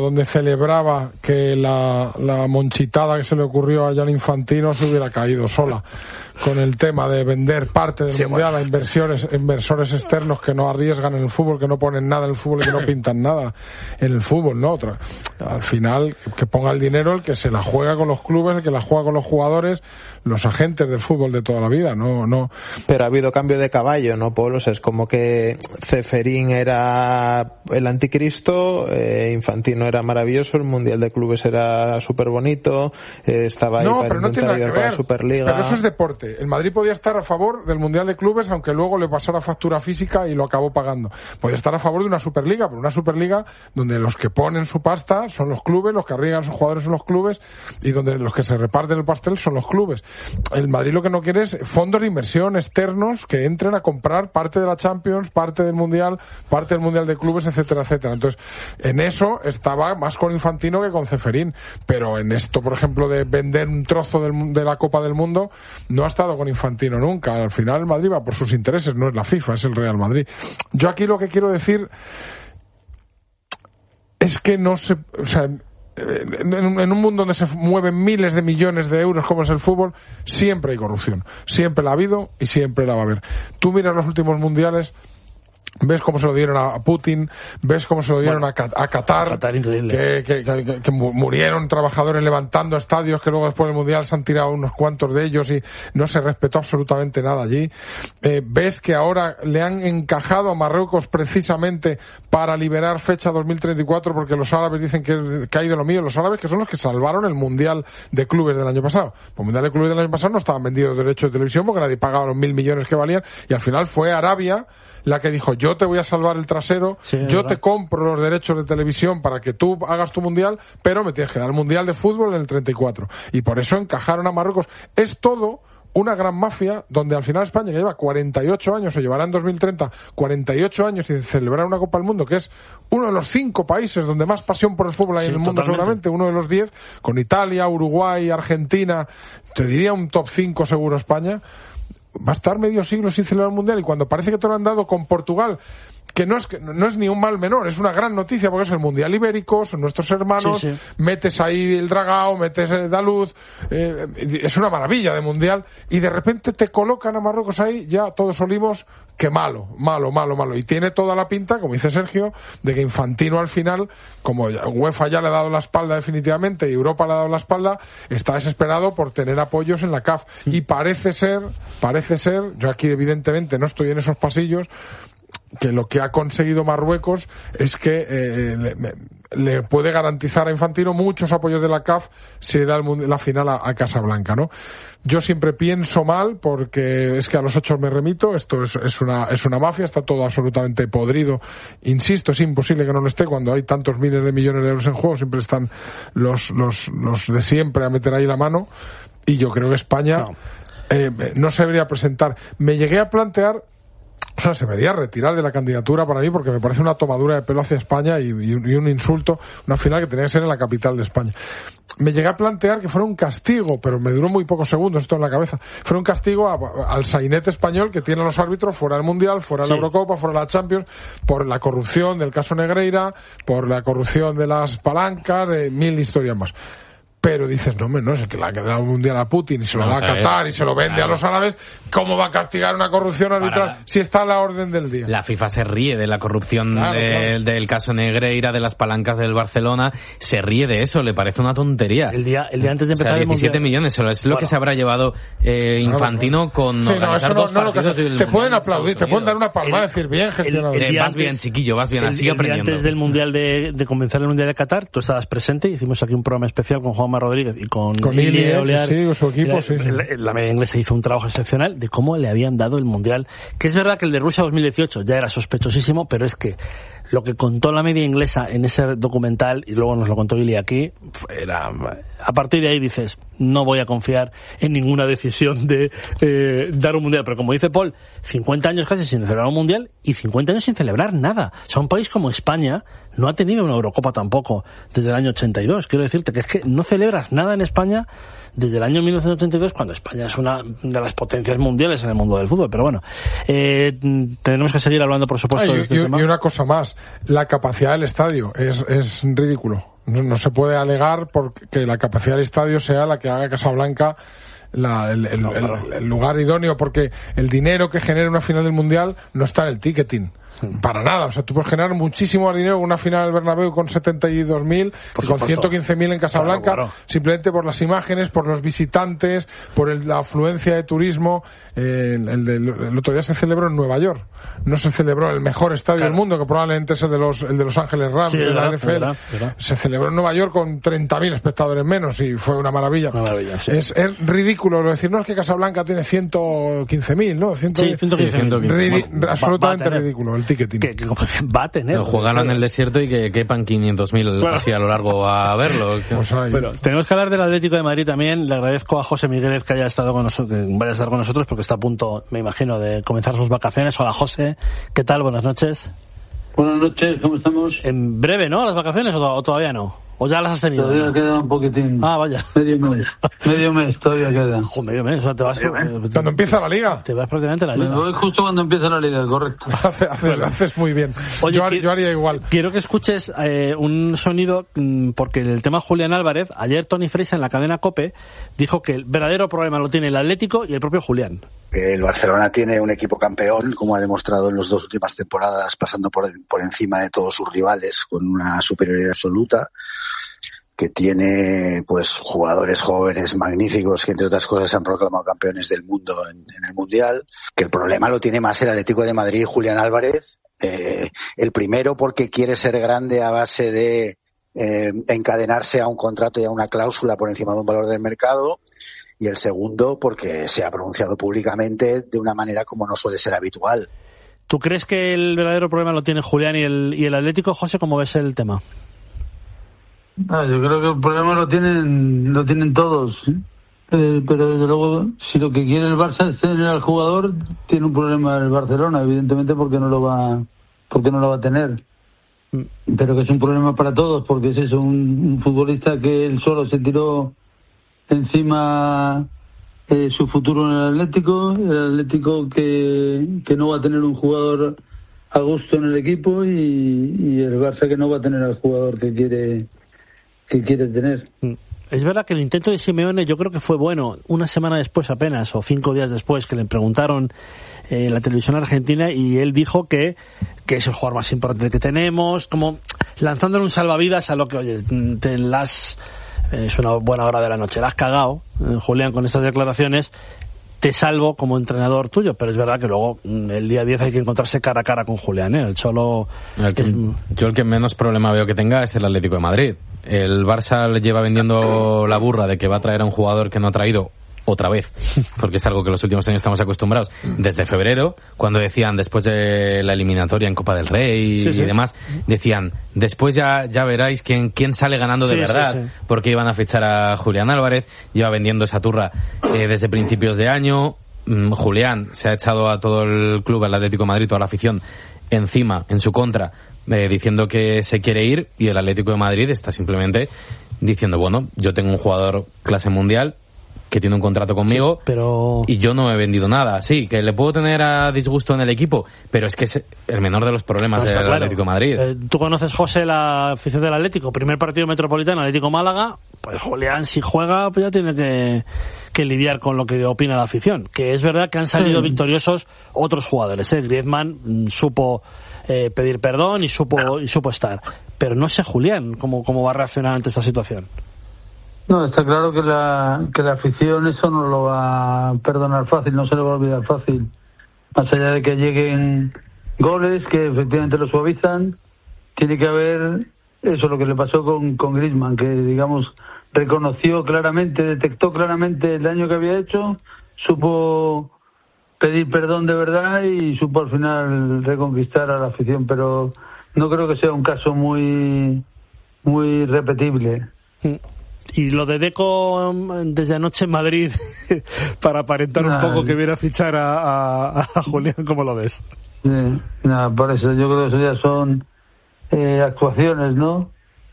donde celebraba que la, la monchitada que se le ocurrió a Gianni Infantino se hubiera caído sola, con el tema de vender parte del sí, mundial bueno. a inversores, inversores externos que no arriesgan en el fútbol, que no ponen nada en el fútbol y que no pintan nada en el fútbol, ¿no? Otra, al final, que ponga el dinero el que se la juega con los clubes, el que la juega con los jugadores, los agentes del fútbol de toda la vida, no, no. Pero ha habido cambio de caballo, ¿no, Paul? O sea, es como que Ceferín era el anticristo, eh, Infantino era maravilloso, el mundial de clubes era súper bonito, eh, estaba ahí no, para pero no intentar tiene ayudar nada que con ver. la Superliga. Pero eso es deporte. El Madrid podía estar a favor del mundial de clubes, aunque luego le pasara factura física y lo acabó pagando. Podía estar a favor de una Superliga, pero una Superliga donde los que ponen su pasta son los clubes, los que arriesgan a sus jugadores son los clubes, y donde los que se reparten el pastel son los clubes. El Madrid lo que no quiere es fondos de inversión externos que entren a comprar parte de la Champions, parte del Mundial, parte del Mundial de Clubes, etcétera, etcétera. Entonces, en eso estaba más con Infantino que con Ceferín, pero en esto, por ejemplo, de vender un trozo del, de la Copa del Mundo, no ha estado con Infantino nunca. Al final el Madrid va por sus intereses, no es la FIFA, es el Real Madrid. Yo aquí lo que quiero decir es que no se... O sea, en un mundo donde se mueven miles de millones de euros como es el fútbol, siempre hay corrupción. Siempre la ha habido y siempre la va a haber. Tú miras los últimos mundiales, ves cómo se lo dieron a Putin, ves cómo se lo dieron bueno, a, a Qatar, Qatar que, que, que, que murieron trabajadores levantando estadios, que luego después del Mundial se han tirado unos cuantos de ellos y no se respetó absolutamente nada allí. Eh, ves que ahora le han encajado a Marruecos precisamente para liberar fecha dos mil treinta y cuatro, porque los árabes dicen que, que hay de lo mío. Los árabes, que son los que salvaron el Mundial de Clubes del año pasado. El Mundial de Clubes del año pasado no estaban vendidos derechos de televisión porque nadie pagaba los mil millones que valían, y al final fue Arabia la que dijo: yo te voy a salvar el trasero, sí, yo verdad. te compro los derechos de televisión para que tú hagas tu mundial, pero me tienes que dar el mundial de fútbol en el treinta y cuatro. Y por eso encajaron a Marruecos. Es todo una gran mafia donde al final España, que lleva cuarenta y ocho años, se llevará en dos mil treinta cuarenta y ocho años y celebrar una Copa del Mundo, que es uno de los cinco países donde más pasión por el fútbol hay sí, en el mundo, totalmente. Seguramente, uno de los diez, con Italia, Uruguay, Argentina, te diría un top cinco seguro España. Va a estar medio siglo sin celebrar el Mundial, y cuando parece que te lo han dado con Portugal, que no es, no es ni un mal menor, es una gran noticia porque es el Mundial ibérico, son nuestros hermanos, sí, sí. metes ahí el Dragao, metes el Daluz, eh, es una maravilla de Mundial, y de repente te colocan a Marruecos ahí, ya todos olimos que malo, malo, malo, malo, y tiene toda la pinta, como dice Sergio, de que Infantino al final, como UEFA ya le ha dado la espalda definitivamente y Europa le ha dado la espalda, está desesperado por tener apoyos en la C A F, y parece ser, parece ser, yo aquí evidentemente no estoy en esos pasillos, que lo que ha conseguido Marruecos es que eh, le, le puede garantizar a Infantino muchos apoyos de la C A F si da el, la final a, a Casablanca, ¿no? Yo siempre pienso mal porque es que a los hechos me remito, esto es, es una es una mafia, está todo absolutamente podrido, insisto, es imposible que no lo esté cuando hay tantos miles de millones de euros en juego, siempre están los, los, los de siempre a meter ahí la mano, y yo creo que España no, eh, no se debería presentar. Me llegué a plantear, o sea, se debería retirar de la candidatura para mí porque me parece una tomadura de pelo hacia España y, y, un, y un insulto, una final que tenía que ser en la capital de España. Me llegué a plantear que fuera un castigo, pero me duró muy pocos segundos esto en la cabeza. Fuera un castigo a, al sainete español que tienen los árbitros fuera del Mundial, fuera de la sí. Eurocopa, fuera de la Champions, por la corrupción del caso Negreira, por la corrupción de las palancas, de mil historias más. Pero dices, no, hombre, no, es el que le ha quedado un mundial a Putin y se lo Vamos da a Qatar ver. y se lo vende claro. a los árabes. ¿Cómo va a castigar una corrupción arbitral Para... si está a la orden del día? La FIFA se ríe de la corrupción claro, de, claro. del caso Negreira, de las palancas del Barcelona. Se ríe de eso, le parece una tontería. El día, el día antes de empezar, o sea, diecisiete millones, eso es lo bueno. que se habrá llevado eh, Infantino claro, claro. con sí, no, eso no, dos no, partidos. No, te pueden aplaudir, te pueden dar una palma y decir bien gestionado. El, el, el vas antes, bien, chiquillo, vas bien, el, sigue el aprendiendo. Antes del mundial de, de comenzar el mundial de Qatar, tú estabas presente, hicimos aquí un programa especial con Juanma Rodríguez y con Con, con Ili, Olear, sí, su equipo, la, sí, sí. La, la media inglesa hizo un trabajo excepcional de cómo le habían dado el Mundial, que es verdad que el de Rusia dos mil dieciocho ya era sospechosísimo, pero es que lo que contó la media inglesa en ese documental, y luego nos lo contó Ili aquí, era, a partir de ahí dices, no voy a confiar en ninguna decisión de eh, dar un Mundial, pero como dice Paul, cincuenta años casi sin celebrar un Mundial y cincuenta años sin celebrar nada. O sea, un país como España no ha tenido una Eurocopa tampoco desde el año ochenta y dos. Quiero decirte que es que no celebras nada en España desde el año mil novecientos ochenta y dos, cuando España es una de las potencias mundiales en el mundo del fútbol. Pero bueno, eh, tenemos que seguir hablando, por supuesto, Ay, de este y, tema. Y una cosa más, la capacidad del estadio es, es ridículo. No, no se puede alegar porque la capacidad del estadio sea la que haga Casablanca la, el, el, el, el lugar idóneo, porque el dinero que genera una final del Mundial no está en el ticketing. Para nada, o sea, tú puedes generar muchísimo dinero en una final del Bernabéu con setenta y dos mil y con ciento quince mil en Casablanca, claro, claro. Simplemente por las imágenes, por los visitantes, por el, la afluencia de turismo. Eh, el, el, el otro día se celebró en Nueva York, no se celebró en el mejor estadio claro. del mundo, que probablemente es el de los, el de Los Ángeles Rams, sí, de la N F L. Verdad, verdad. Se celebró en Nueva York con treinta mil espectadores menos y fue una maravilla. Una maravilla sí. es, es ridículo lo decir, no es que Casablanca tiene ciento quince mil, ¿no? ciento, sí, ciento quince mil. Ridi- bueno, absolutamente ridículo el ticketing. Que, que va a tener. Jugarlo en el desierto y que quepan quinientos mil claro. así a lo largo a verlo. Pues bueno, tenemos que hablar del Atlético de Madrid también. Le agradezco a José Miguel que haya estado con nosotros, que vaya a estar con nosotros porque está a punto, me imagino, de comenzar sus vacaciones. Hola José, ¿qué tal? Buenas noches. Buenas noches, ¿cómo estamos? En breve, ¿no? ¿Las vacaciones o, o todavía no? ¿O ya las has tenido? Todavía queda un poquitín. Ah, vaya. Medio mes. Medio mes todavía queda. Ojo, medio mes. O sea, te vas por, cuando empieza la liga. Te vas prácticamente a la liga. Me voy justo cuando empieza la liga, correcto. haces, haces, haces muy bien. Oye, yo, har, yo haría igual. Quiero que escuches eh, un sonido, porque el tema Julián Álvarez, ayer Tony Freisa en la cadena COPE dijo que el verdadero problema lo tiene el Atlético y el propio Julián. Que el Barcelona tiene un equipo campeón, como ha demostrado en las dos últimas temporadas, pasando por, por encima de todos sus rivales con una superioridad absoluta, que tiene pues jugadores jóvenes magníficos que entre otras cosas se han proclamado campeones del mundo en, en el Mundial, que el problema lo tiene más el Atlético de Madrid y Julián Álvarez, eh, el primero porque quiere ser grande a base de eh, encadenarse a un contrato y a una cláusula por encima de un valor del mercado, y el segundo porque se ha pronunciado públicamente de una manera como no suele ser habitual. ¿Tú crees que el verdadero problema lo tiene Julián y el, y el Atlético, José? ¿Cómo ves el tema? Ah, yo creo que el problema lo tienen lo tienen todos, ¿sí? eh, pero desde luego si lo que quiere el Barça es tener al jugador, tiene un problema el Barcelona, evidentemente, porque no lo va porque no lo va a tener, pero que es un problema para todos, porque es eso, un, un futbolista que él solo se tiró encima eh, su futuro en el Atlético, el Atlético que, que no va a tener un jugador a gusto en el equipo, y, y el Barça que no va a tener al jugador que quiere que quiere tener. Es verdad que el intento de Simeone yo creo que fue bueno. Una semana después apenas, o cinco días después, que le preguntaron en eh, la televisión argentina, y él dijo que, que es el jugador más importante que tenemos, como lanzándole un salvavidas a lo que, oye, te las eh, es una buena hora de la noche, la has cagado, eh, Julián, con estas declaraciones, te salvo como entrenador tuyo, pero es verdad que luego el día diez hay que encontrarse cara a cara con Julián, ¿eh? El Cholo... El que, es... Yo el que menos problema veo que tenga es el Atlético de Madrid. El Barça le lleva vendiendo la burra de que va a traer a un jugador que no ha traído otra vez, porque es algo que los últimos años estamos acostumbrados, desde febrero, cuando decían, después de la eliminatoria en Copa del Rey sí, y sí. demás, decían, después ya ya veráis quién quién sale ganando de sí, verdad, sí, sí. porque iban a fichar a Julián Álvarez, lleva vendiendo esa turra eh, desde principios de año. mm, Julián se ha echado a todo el club, al Atlético de Madrid, toda la afición encima, en su contra, eh, diciendo que se quiere ir, y el Atlético de Madrid está simplemente diciendo, bueno, yo tengo un jugador clase mundial que tiene un contrato conmigo, sí, pero... y yo no he vendido nada. Sí, que le puedo tener a disgusto en el equipo, pero es que es el menor de los problemas no, del claro. Atlético de Madrid. Eh, Tú conoces, José, la afición del Atlético. Primer partido metropolitano, Atlético Málaga. Pues Julián, si juega, pues ya tiene que, que lidiar con lo que opina la afición. Que es verdad que han salido sí. victoriosos otros jugadores. ¿eh? Griezmann mm, supo eh, pedir perdón y supo, y supo estar. Pero no sé, Julián, cómo, cómo va a reaccionar ante esta situación. No, está claro que la que la afición eso no lo va a perdonar fácil, no se lo va a olvidar fácil. Más allá de que lleguen goles que efectivamente lo suavizan, tiene que haber eso, lo que le pasó con, con Griezmann, que digamos reconoció claramente, detectó claramente el daño que había hecho, supo pedir perdón de verdad y supo al final reconquistar a la afición, pero no creo que sea un caso muy muy repetible. Sí. Y lo de Deco desde anoche en Madrid, para aparentar nah, un poco que viene a fichar a, a, a Julián, ¿cómo lo ves? Sí, nada, por eso yo creo que eso ya son eh, actuaciones, ¿no?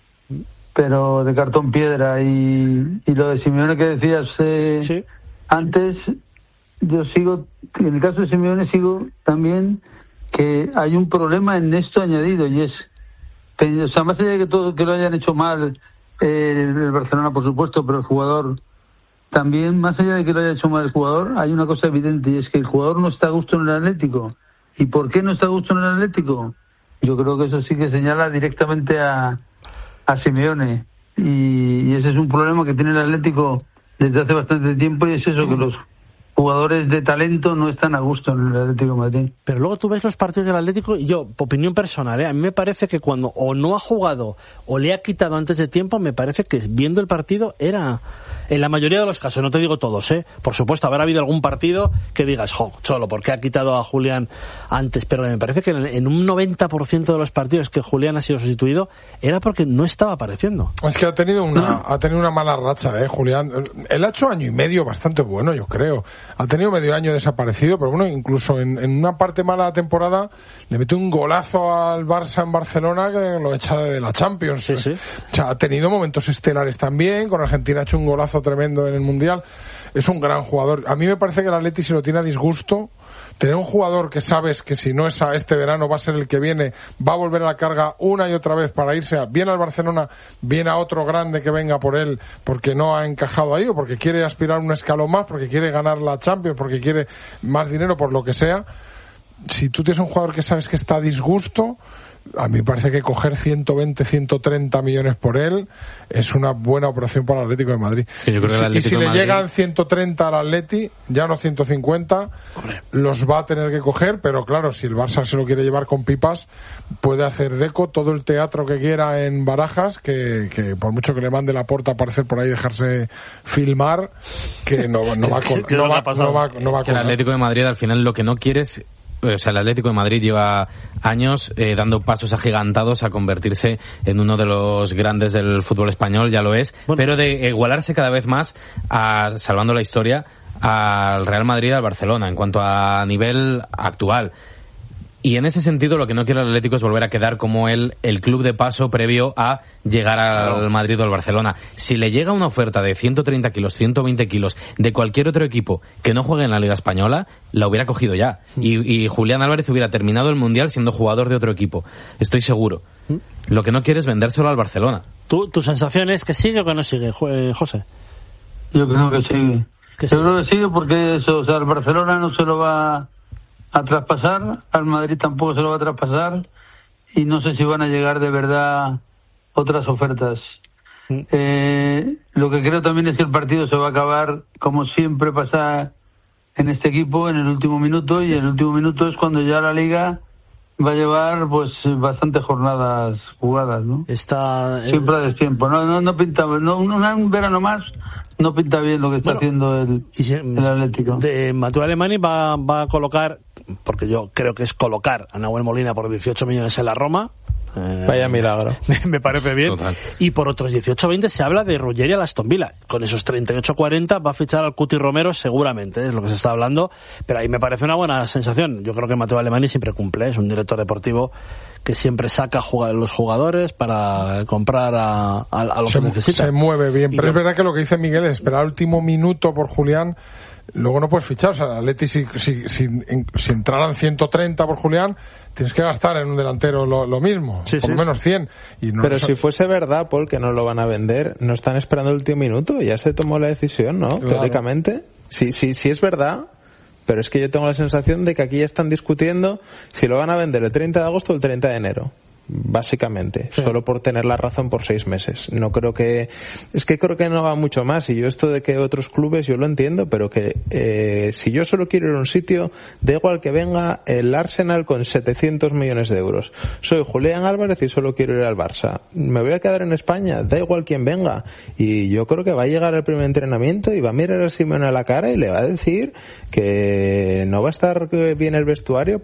Pero de cartón piedra. Y, y lo de Simeone que decías eh, ¿sí? antes, yo sigo, en el caso de Simeone sigo también que hay un problema en esto añadido, y es O sea, más allá de que todo que lo hayan hecho mal eh, el Barcelona, por supuesto, pero el jugador también, más allá de que lo haya hecho mal el jugador, hay una cosa evidente y es que el jugador no está a gusto en el Atlético. ¿Y por qué no está a gusto en el Atlético? Yo creo que eso sí que señala directamente a, a Simeone. Y, y ese es un problema que tiene el Atlético desde hace bastante tiempo, y es eso, que los jugadores de talento no están a gusto en el Atlético de Madrid. Pero luego tú ves los partidos del Atlético y yo, opinión personal, ¿eh? a mí me parece que cuando o no ha jugado o le ha quitado antes de tiempo, me parece que viendo el partido era, en la mayoría de los casos, no te digo todos, ¿eh? por supuesto, habrá habido algún partido que digas, jo, Cholo, ¿por qué ha quitado a Julián antes? Pero me parece que en un noventa por ciento de los partidos que Julián ha sido sustituido era porque no estaba apareciendo. Es que ha tenido una, ha tenido una mala racha, ¿eh, Julián? Él ha hecho año y medio bastante bueno, yo creo. Ha tenido medio año desaparecido, pero bueno, incluso en, en una parte mala de la temporada le mete un golazo al Barça en Barcelona que lo echa de la Champions. Sí, sí. O sea, ha tenido momentos estelares también, con Argentina ha hecho un golazo tremendo en el Mundial. Es un gran jugador. A mí me parece que el Atleti, si lo tiene a disgusto, tener un jugador que sabes que si no es a este verano va a ser el que viene, va a volver a la carga una y otra vez para irse a, bien al Barcelona, bien a otro grande que venga por él porque no ha encajado ahí o porque quiere aspirar un escalón más, porque quiere ganar la Champions, porque quiere más dinero, por lo que sea. Si tú tienes un jugador que sabes que está a disgusto, a mí me parece que coger ciento veinte, ciento treinta millones por él es una buena operación para el Atlético de Madrid. Sí, yo creo que el Atlético y si de le Madrid... llegan ciento treinta al Atleti, ya no ciento cincuenta, Hombre. los va a tener que coger, pero claro, si el Barça se lo quiere llevar con pipas, puede hacer Deco todo el teatro que quiera en Barajas, que, que por mucho que le mande la puerta a aparecer por ahí, dejarse filmar, que no, no va a colar. No va, no va, no va es que el Atlético de Madrid al final lo que no quiere es... O sea, el Atlético de Madrid lleva años eh, dando pasos agigantados a convertirse en uno de los grandes del fútbol español, ya lo es, bueno. pero de igualarse cada vez más, a, salvando la historia, al Real Madrid y al Barcelona en cuanto a nivel actual. Y en ese sentido lo que no quiere el Atlético es volver a quedar como el, el club de paso previo a llegar al claro. Madrid o al Barcelona. Si le llega una oferta de ciento treinta kilos, ciento veinte kilos de cualquier otro equipo que no juegue en la Liga Española, la hubiera cogido ya. Y, y Julián Álvarez hubiera terminado el Mundial siendo jugador de otro equipo. Estoy seguro. Lo que no quiere es vendérselo al Barcelona. ¿Tú, ¿Tu sensación es que sigue o que no sigue, José? Yo creo que sigue. ¿Que Yo creo que sigue porque eso, o sea, el Barcelona no se lo va a traspasar, al Madrid tampoco se lo va a traspasar y no sé si van a llegar de verdad otras ofertas. Mm. Eh, lo que creo también es que el partido se va a acabar como siempre pasa en este equipo en el último minuto, y el último minuto es cuando ya la Liga va a llevar pues bastantes jornadas jugadas, ¿no? Está siempre a destiempo. No, no, no pinta, no, un verano más no pinta bien lo que está bueno, haciendo el, si, el Atlético. De Mateu Alemany va, va a colocar, porque yo creo que es colocar a Nahuel Molina por dieciocho millones en la Roma. Eh, Vaya milagro. Me, me parece bien. Total. Y por otros dieciocho veinte se habla de Ruggeri al Aston Villa. Con esos treinta y ocho cuarenta va a fichar al Cuti Romero seguramente, es lo que se está hablando. Pero ahí me parece una buena sensación. Yo creo que Mateu Alemany siempre cumple, es un director deportivo que siempre saca a los jugadores para comprar a, a, a lo se, que necesita. Se mueve bien, pero y es verdad que lo que dice Miguel es esperar al último minuto por Julián. Luego no puedes fichar, o sea, el Atleti si, si, si, si entraran ciento treinta por Julián, tienes que gastar en un delantero lo, lo mismo, sí, por sí. lo menos cien. Y no Pero nos... si fuese verdad, Paul, que no lo van a vender, no están esperando el último minuto, ya se tomó la decisión, ¿no? Claro. Teóricamente. Sí, sí, sí es verdad, pero es que yo tengo la sensación de que aquí ya están discutiendo si lo van a vender el treinta de agosto o el treinta de enero. Básicamente, sí. Solo por tener la razón por seis meses. No creo que, es que creo que no va mucho más. Y yo esto de que otros clubes, yo lo entiendo, pero que eh, si yo solo quiero ir a un sitio, da igual que venga el Arsenal con setecientos millones de euros. Soy Julián Álvarez y solo quiero ir al Barça. Me voy a quedar en España, da igual quién venga. Y yo creo que va a llegar al primer entrenamiento y va a mirar a Simeone a la cara y le va a decir que no va a estar bien el vestuario